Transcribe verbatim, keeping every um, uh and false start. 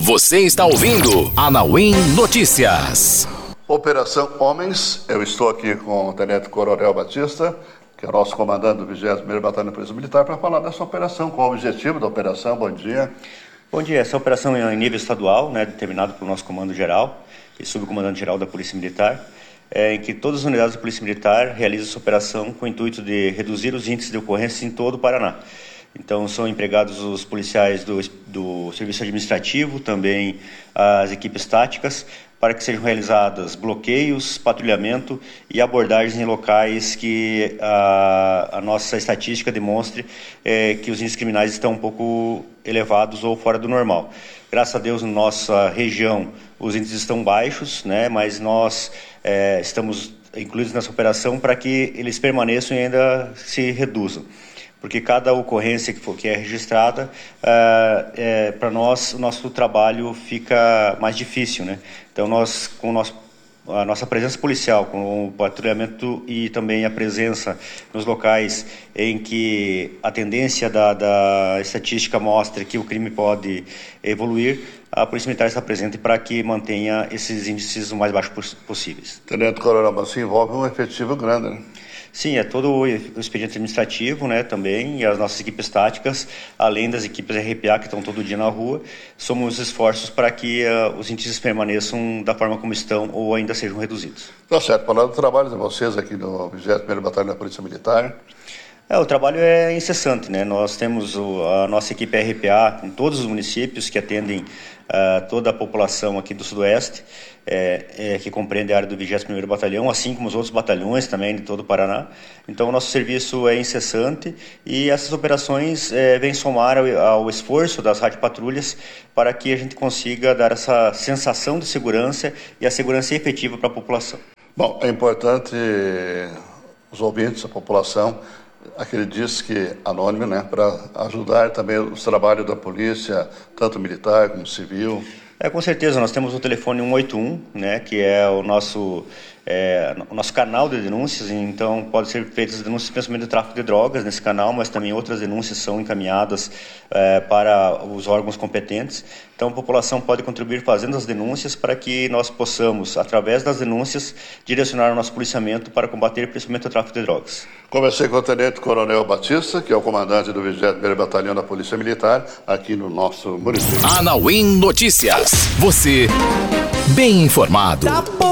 Você está ouvindo Anauim Notícias. Operação Homens, eu estou aqui com o Tenente Coronel Batista, que é o nosso comandante do vigésimo primeiro Batalhão da Polícia Militar, para falar dessa operação, qual o objetivo da operação. Bom dia. Bom dia. Essa operação é em nível estadual, né, determinado pelo nosso comando-geral e subcomandante-geral da Polícia Militar, é, em que todas as unidades da Polícia Militar realizam essa operação com o intuito de reduzir os índices de ocorrência em todo o Paraná. Então, são empregados os policiais do, do serviço administrativo, também as equipes táticas, para que sejam realizadas bloqueios, patrulhamento e abordagens em locais que a, a nossa estatística demonstre é, que os índices criminais estão um pouco elevados ou fora do normal. Graças a Deus, na nossa região, os índices estão baixos, né, mas nós é, estamos incluídos nessa operação para que eles permaneçam e ainda se reduzam. Porque cada ocorrência que, for, que é registrada, uh, é, para nós, o nosso trabalho fica mais difícil, né? Então, nós, com o nosso, a nossa presença policial, com o patrulhamento e também a presença nos locais em que a tendência da, da estatística mostra que o crime pode evoluir, a Polícia Militar está presente para que mantenha esses índices o mais baixos possíveis. Tenente Coronel, mas se envolve um efetivo grande, né? Sim, é todo o expediente administrativo, né, também, e as nossas equipes táticas, além das equipes R P A que estão todo dia na rua, somos esforços para que uh, os índices permaneçam da forma como estão ou ainda sejam reduzidos. Tá certo, falando do trabalho de vocês aqui no vigésimo primeiro Batalhão da Polícia Militar. É, o trabalho é incessante, né? Nós temos o, a nossa equipe R P A em todos os municípios que atendem uh, toda a população aqui do Sudoeste, é, é, que compreende a área do vigésimo primeiro Batalhão, assim como os outros batalhões também de todo o Paraná. Então, o nosso serviço é incessante e essas operações é, vêm somar ao, ao esforço das radiopatrulhas para que a gente consiga dar essa sensação de segurança e a segurança efetiva para a população. Bom, é importante os ouvintes, a população, aquele disque anônimo, né, para ajudar também os trabalhos da polícia, tanto militar como civil. É, com certeza, nós temos o telefone um oito um, né, que é o nosso, é, o nosso canal de denúncias, então pode ser feitas denúncias principalmente de tráfico de drogas nesse canal, mas também outras denúncias são encaminhadas é, para os órgãos competentes. Então a população pode contribuir fazendo as denúncias para que nós possamos, através das denúncias, direcionar o nosso policiamento para combater principalmente o tráfico de drogas. Conversei com o Tenente Coronel Batista, que é o comandante do vigésimo primeiro Batalhão da Polícia Militar, aqui no nosso município. Anauim Notícias. Você bem informado.